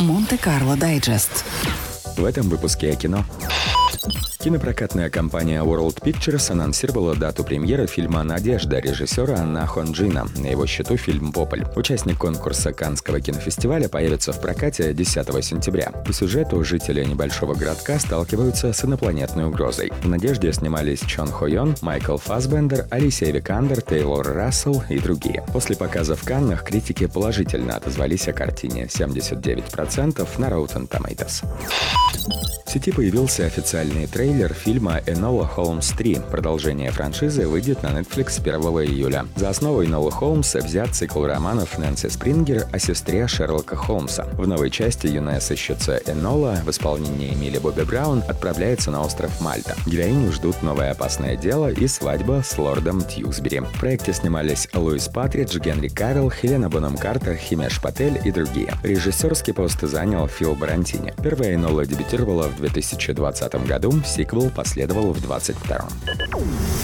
Монте-Карло Дайджест. В этом выпуске о кино. Кинопрокатная компания World Pictures анонсировала дату премьеры фильма «Надежда» режиссера Нахон Джина. На его счету фильм «Вопль». Участник конкурса Каннского кинофестиваля появится в прокате 10 сентября. По сюжету жители небольшого городка сталкиваются с инопланетной угрозой. В «Надежде» снимались Чон Хо Йон, Майкл Фассбендер, Алисия Викандер, Тейлор Рассел и другие. После показа в Каннах критики положительно отозвались о картине – 79% на Rotten Tomatoes. В сети появился официальный трейлер фильма «Энола Холмс 3». Продолжение франшизы выйдет на Netflix 1 июля. За основу Энолы Холмса взят цикл романов Нэнси Спрингер о сестре Шерлока Холмса. В новой части юная сыщица Энола в исполнении Милли Бобби Браун отправляется на остров Мальта. Героиню ждут новое опасное дело и свадьба с лордом Тьюсбери. В проекте снимались Луис Патридж, Генри Кавилл, Хелена Бонем Картер, Химеш Патель и другие. Режиссерский пост занял Фил Барантини. Первая Энола дебютировала в 2020 году, сиквел последовал в 2022.